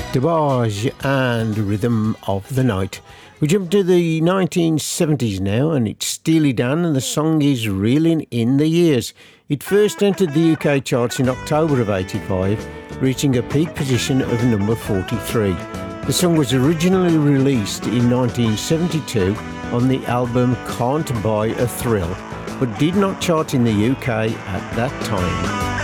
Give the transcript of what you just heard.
DeBarge and Rhythm of the Night. We jump to the 1970s now, and it's Steely Dan, and the song is Reeling in the Years. It first entered the UK charts in October of '85, reaching a peak position of number 43. The song was originally released in 1972 on the album Can't Buy a Thrill, but did not chart in the UK at that time.